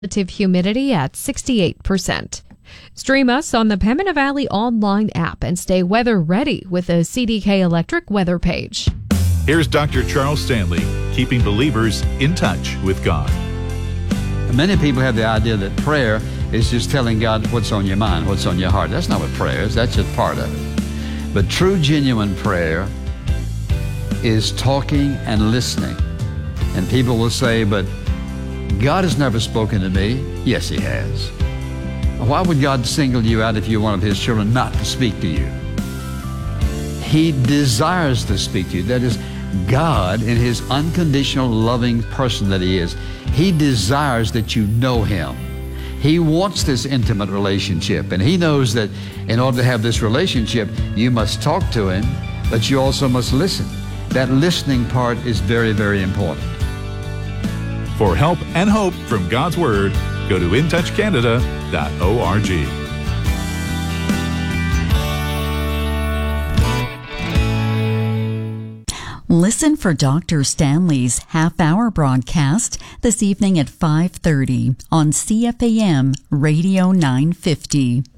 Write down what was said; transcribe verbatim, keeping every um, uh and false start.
Relative humidity at sixty-eight percent. Stream us on the Pembina Valley online app and stay weather ready with the C D K Electric weather page. Here's Doctor Charles Stanley, keeping believers in touch with God. Many people have the idea that prayer is just telling God what's on your mind, what's on your heart. That's not what prayer is. That's just part of it. But true, genuine prayer is talking and listening. And people will say, but God has never spoken to me. Yes, He has. Why would God single you out if you're one of His children not to speak to you? He desires to speak to you. That is, God, in His unconditional loving person that He is, He desires that you know Him. He wants this intimate relationship, and He knows that in order to have this relationship, you must talk to Him, but you also must listen. That listening part is very, very important. For help and hope from God's Word, go to in touch canada dot org. Listen for Doctor Stanley's half-hour broadcast this evening at five thirty on C F A M Radio nine fifty.